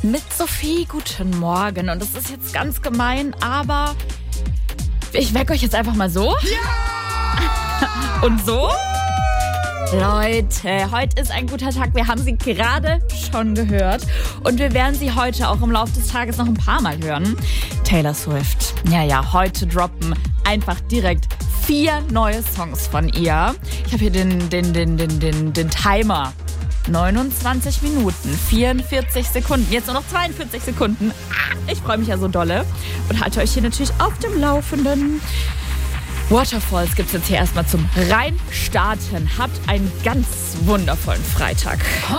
mit Sophie. Guten Morgen. Und das ist jetzt ganz gemein, aber ich wecke euch jetzt einfach mal so. Ja! Und so? Leute, heute ist ein guter Tag. Wir haben sie gerade schon gehört. Und wir werden sie heute auch im Laufe des Tages noch ein paar Mal hören. Taylor Swift. Ja, heute droppen einfach direkt 4 neue Songs von ihr. Ich habe hier den Timer. 29 Minuten, 44 Sekunden, jetzt nur noch 42 Sekunden. Ich freue mich ja so dolle und halte euch hier natürlich auf dem Laufenden. Waterfalls gibt's jetzt hier erstmal zum Reinstarten. Habt einen ganz wundervollen Freitag.